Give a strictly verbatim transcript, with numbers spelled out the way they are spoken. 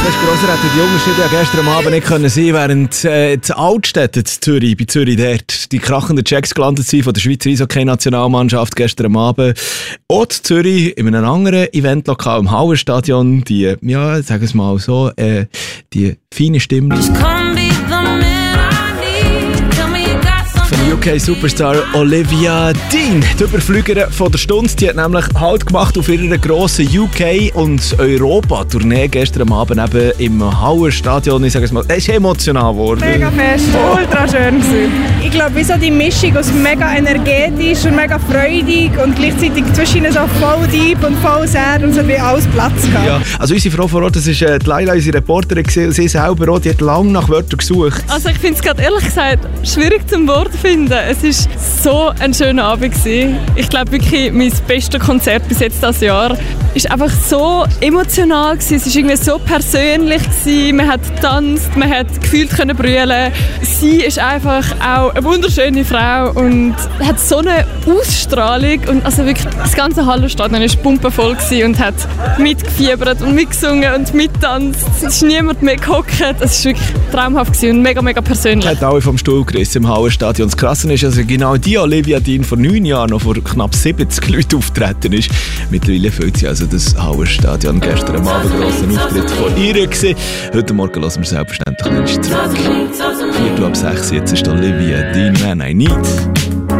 Das ist Grossrätin Jungenstieg, ja gestern Abend nicht können sein, während äh, in Altstädten in Zürich, bei Zürich dort, die krachenden Checks gelandet sind von der Schweizer Eishockey-Nationalmannschaft gestern Abend. Auch in Zürich in einem anderen Eventlokal im Hallenstadion, die, ja, sagen wir es mal so, äh, die feine Stimme von U K-Superstar Olivia Dean. Die Überflügerin von der Stunde, die hat nämlich Halt gemacht auf ihrer grossen U K- und Europa-Tournee gestern Abend eben im Hallenstadion. Ich sage es mal, es ist emotional geworden. Mega fest, ultra schön gewesen. Ich glaube, wie so die Mischung aus mega energetisch und mega freudig und gleichzeitig zwischen so voll deep und voll sad und so wie alles Platz gehabt. Ja, also unsere Frau vor Ort, das ist äh, die Laila, unsere Reporterin gewesen, und sie selber auch, die hat lange nach Wörtern gesucht. Also ich finde es gerade ehrlich gesagt schwierig zum Wort zu finden. Es war so ein schöner Abend gewesen. Ich glaube wirklich, mein bestes Konzert bis jetzt dieses Jahr ist einfach so emotional gewesen. Es war irgendwie so persönlich gewesen. Man hat getanzt, man hat gefühlt können brüllen. Sie ist einfach auch eine wunderschöne Frau und hat so eine Ausstrahlung und also wirklich das ganze Hallenstadion war pumpenvoll gewesen und hat mitgefiebert und mitgesungen und mittanzt. Es ist niemand mehr gehockt. Es war wirklich traumhaft gewesen und mega, mega persönlich. Hat alle vom Stuhl gerissen im Hallenstadion. Das Krasse ist, also genau die Olivia Dean vor neun Jahren noch vor knapp siebzig Leuten auftreten ist. Mittlerweile füllt sie also das Hallenstadion. Gestern am Abend grossen Auftritt von ihr gewesen. Heute Morgen hören wir selbstverständlich noch zurück. Viertel ab sechs, jetzt ist Olivia Dean, Man I Need.